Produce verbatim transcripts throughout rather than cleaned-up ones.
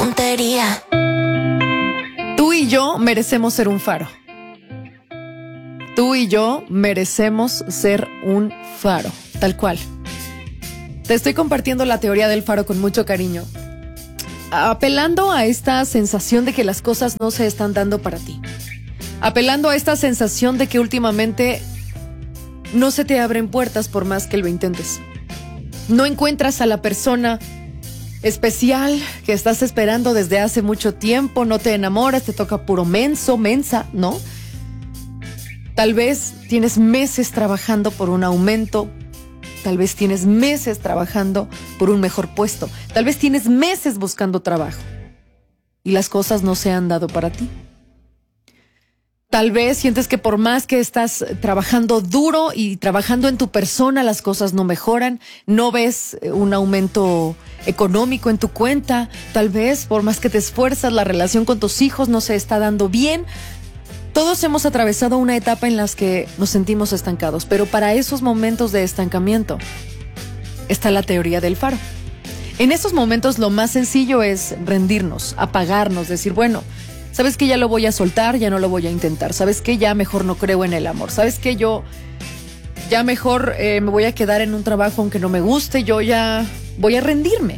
puntería. Tú y yo merecemos ser un faro. Tú y yo merecemos ser un faro, tal cual. Te estoy compartiendo la teoría del faro con mucho cariño, apelando a esta sensación de que las cosas no se están dando para ti. Apelando a esta sensación de que últimamente no se te abren puertas por más que lo intentes. No encuentras a la persona especial que estás esperando desde hace mucho tiempo, no te enamoras, te toca puro menso, mensa, ¿no? Tal vez tienes meses trabajando por un aumento, tal vez tienes meses trabajando por un mejor puesto, tal vez tienes meses buscando trabajo y las cosas no se han dado para ti. Tal vez sientes que por más que estás trabajando duro y trabajando en tu persona, las cosas no mejoran, no ves un aumento económico en tu cuenta, tal vez por más que te esfuerzas, la relación con tus hijos no se está dando bien. Todos hemos atravesado una etapa en la que nos sentimos estancados, pero para esos momentos de estancamiento está la teoría del faro. En esos momentos lo más sencillo es rendirnos, apagarnos, decir, bueno, ¿sabes qué? Ya lo voy a soltar, ya no lo voy a intentar. ¿Sabes qué? Ya mejor no creo en el amor. ¿Sabes qué? Yo ya mejor eh, me voy a quedar en un trabajo aunque no me guste. Yo ya voy a rendirme.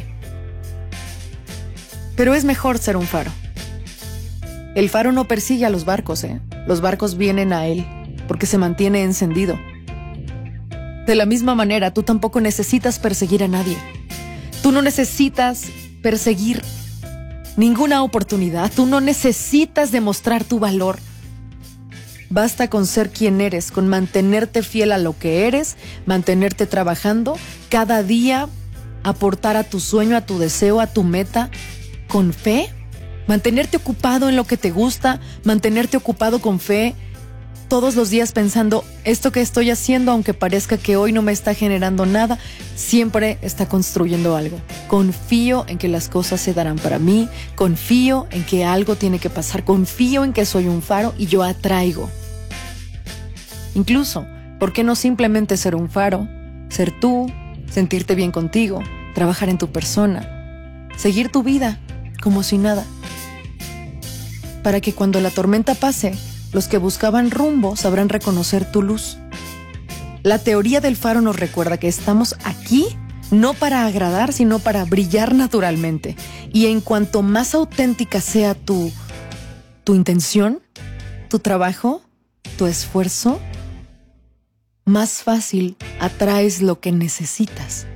Pero es mejor ser un faro. El faro no persigue a los barcos, ¿eh? Los barcos vienen a él porque se mantiene encendido. De la misma manera, tú tampoco necesitas perseguir a nadie. Tú no necesitas perseguir ninguna oportunidad. Tú no necesitas demostrar tu valor. Basta con ser quien eres, con mantenerte fiel a lo que eres, mantenerte trabajando, cada día aportar a tu sueño, a tu deseo, a tu meta, con fe, mantenerte ocupado en lo que te gusta, mantenerte ocupado con fe, todos los días pensando, esto que estoy haciendo, aunque parezca que hoy no me está generando nada, siempre está construyendo algo. Confío en que las cosas se darán para mí, confío en que algo tiene que pasar, confío en que soy un faro y yo atraigo. Incluso, ¿por qué no simplemente ser un faro? Ser tú, sentirte bien contigo, trabajar en tu persona, seguir tu vida como si nada. Para que cuando la tormenta pase, los que buscaban rumbo sabrán reconocer tu luz. La teoría del faro nos recuerda que estamos aquí no para agradar, sino para brillar naturalmente. Y en cuanto más auténtica sea tu, tu intención, tu trabajo, tu esfuerzo, más fácil atraes lo que necesitas.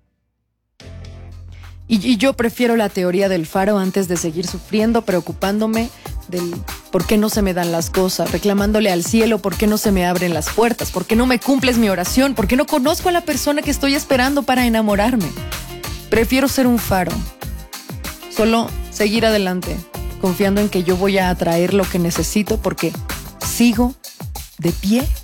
Y, y yo prefiero la teoría del faro antes de seguir sufriendo, preocupándome del por qué no se me dan las cosas, reclamándole al cielo por qué no se me abren las puertas, por qué no me cumples mi oración, por qué no conozco a la persona que estoy esperando para enamorarme. Prefiero ser un faro, solo seguir adelante, confiando en que yo voy a atraer lo que necesito porque sigo de pie